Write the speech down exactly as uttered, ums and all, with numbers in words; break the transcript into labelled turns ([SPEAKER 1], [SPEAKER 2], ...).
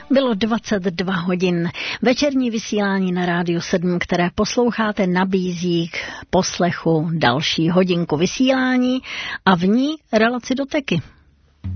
[SPEAKER 1] Bylo dvacet dva hodin. Večerní vysílání na Rádiu sedm, které posloucháte, nabízí k poslechu další hodinku vysílání a v ní relaci doteky.